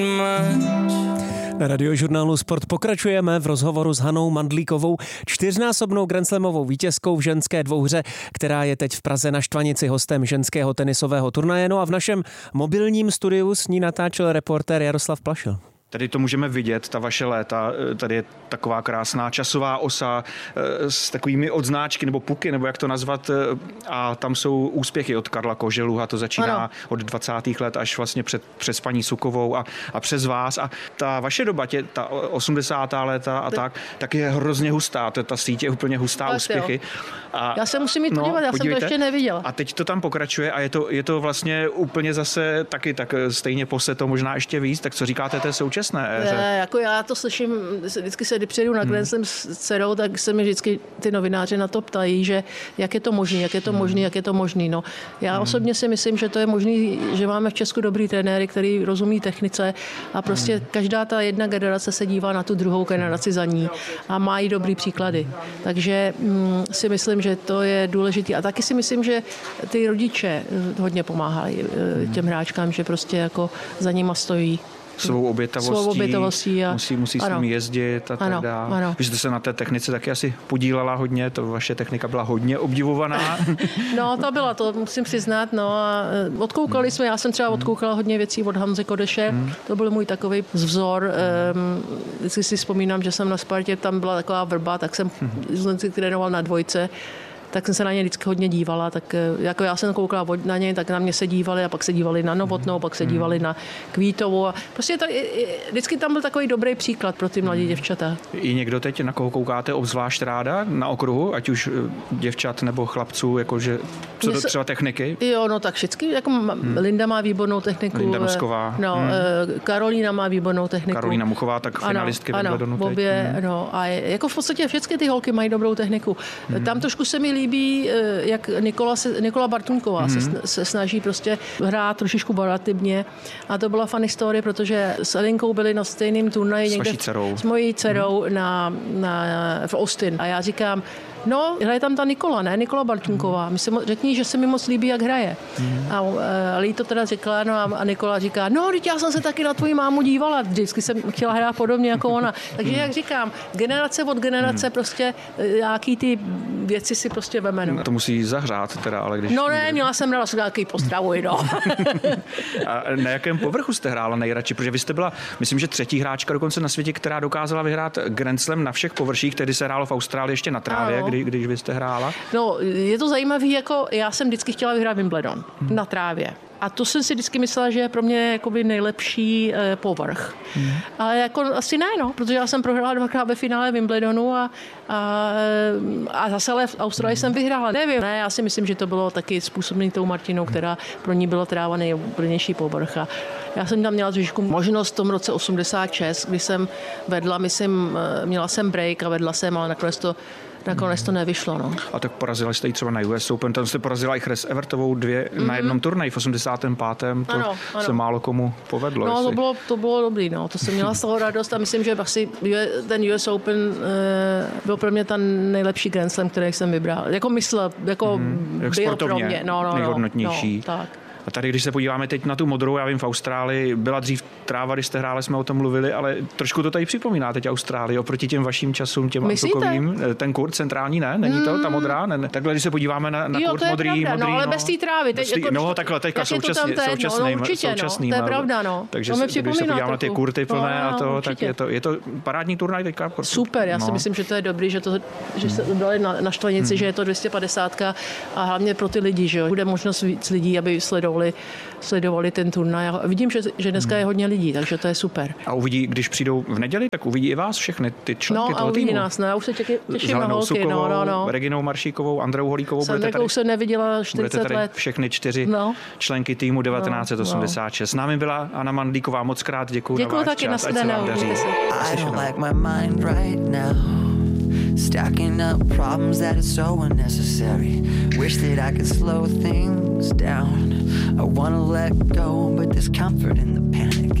Na Radiožurnálu Sport pokračujeme v rozhovoru s Hanou Mandlíkovou, 4násobnou grandslamovou vítězkou v ženské dvouhře, která je teď v Praze na Štvanici hostem ženského tenisového turnaje. No a v našem mobilním studiu s ní natáčel reportér Jaroslav Plašil. Tady to můžeme vidět, ta vaše léta, tady je taková krásná časová osa s takovými odznáčky nebo puky, nebo jak to nazvat, a tam jsou úspěchy od Karla Koželuha, to začíná od 20. let až vlastně přes paní Sukovou a přes vás. A ta vaše doba, ta 80. léta a tak je hrozně hustá, ta síť je úplně hustá, tak úspěchy. A já se musím jít podívat, já jsem to ještě neviděla. A teď to tam pokračuje a je to vlastně úplně zase taky tak stejně pose to možná ještě víc, tak co říkáte té současné éře? Jako já to slyším, vždycky se přijedu na Grand Slam s dcerou, tak se mi vždycky ty novináři na to ptají, že jak je to možný. No, já osobně si myslím, že to je možný, že máme v Česku dobrý trenéry, který rozumí technice a prostě každá ta jedna generace se dívá na tu druhou generaci za ní a má i dobrý příklady. Takže si myslím, že to je důležité. A taky si myslím, že ty rodiče hodně pomáhají těm hráčkám, že prostě jako za nima stojí. Svou obětavostí musí s ním jezdit a tak dále. Vy jste se na té technice taky asi podílela hodně, to vaše technika byla hodně obdivovaná. No, to musím přiznat, no a odkoukali jsme, já jsem třeba odkoukala hodně věcí od Hanzy Kodeše, to byl můj takový vzor, vždycky si vzpomínám, že jsem na Spartě, tam byla taková vrba, tak jsem trénoval na dvojce, tak jsem se na ně vždycky hodně dívala, tak jako já jsem koukala na ně, tak na mě se dívali a pak se dívali na Novotnou, pak se dívali na Kvítovou a prostě vždycky tam byl takový dobrý příklad pro ty mladé děvčata. Je někdo teď, na koho koukáte obzvlášť ráda na okruhu, ať už děvčat nebo chlapců, jakože co do třeba techniky? Jo, no tak vždycky, jako Linda má výbornou techniku. Linda Nosková. Karolína má výbornou techniku. Karolína Muchová, tak finalistky Wimbledonu teď. Obě, a jako v podstatě všechny ty holky mají dobrou techniku. Tam trošku se mi líbí, jak Nikola Bartunková se snaží prostě hrát trošičku variativně a to byla funny story, protože s Elinkou byli na stejném turnaji někde s mojí dcerou v Austin a já říkám, no, hraje tam ta Nikola Bartunková. Řekni, že se mi moc líbí, jak hraje. A Lee to teda řekla, no a Nikola říká, no, teď já jsem se taky na tvoji mámu dívala, vždycky jsem chtěla hrát podobně jako ona. Takže jak říkám, generace od generace prostě nějaký ty věci si prostě vemenu. To musí zahřát teda, ale když... No ne, měla jsem ráda nějaký pozdravuj, no. A na jakém povrchu jste hrála nejradši? Protože vy jste byla, myslím, že třetí hráčka dokonce na světě, která dokázala vyhrát Grand Slam na všech površích, tedy se hrálo v Austrálii ještě na trávě, když vy jste hrála. No, je to zajímavé, jako já jsem vždycky chtěla vyhrát Wimbledon na trávě. A to jsem si vždycky myslela, že je pro mě jakoby nejlepší povrch. Ale jako asi ne, no, protože já jsem prohrála dvakrát ve finále Wimbledonu a zase ale v Austrálii jsem vyhrála. Nevím, ne, já si myslím, že to bylo taky způsobené tou Martinou, která pro ní byla tráva nejúplnější povrch. A já jsem tam měla trošku možnost v tom roce 86, kdy jsem vedla, myslím, měla jsem break a vedla jsem, ale nakonec to nevyšlo. No. A tak porazila jste ji třeba na US Open, tam jste porazila i Chris Evertovou na jednom turnaji v 85. Ano. Se málo komu povedlo. No, to bylo dobrý, no. To jsem měla z toho radost a myslím, že asi ten US Open byl pro mě ten nejlepší Grand Slam, který jsem vybral. Jako myslel, byl pro mě. Nejhodnotnější. Tak. A tady, když se podíváme teď na tu modrou, já vím, v Austrálii byla dřív tráva, když jste hráli, jsme o tom mluvili, ale trošku to tady připomíná teď Austrálii oproti těm vašim časům, těm antukovým. Ten kurt centrální, ne? Není to ta modrá? Ne. Takhle, když se podíváme na kurt modrý. No, ale bez té trávy. Takhle teďka současný. To je pravda, no. Takže když se podíváme na ty kurty plné a to, tak je to parádní turnaj teďka. Super, já si myslím, že to je dobrý, že se dali na Štvanici, že je to 250 a hlavně pro ty lidi, že bude možnost víc lidí, aby sledovali ten turnaj. A vidím, že dneska je hodně lidí, takže to je super. A uvidí, když přijdou v neděli, tak uvidí i vás všechny ty členky toho týmu. No a nás, já už se těším na holky. Sukovou, Reginou Maršíkovou, Andreou Holíkovou. Sandekou jsem neviděla 40 let. Všechny 4 členky týmu 1986. S námi byla Hana Mandlíková, moc krát děkuju na váš taky, čas, ať se vám daří. Stacking up problems that are so unnecessary. Wish that I could slow things down. I wanna let go, but there's comfort in the panic.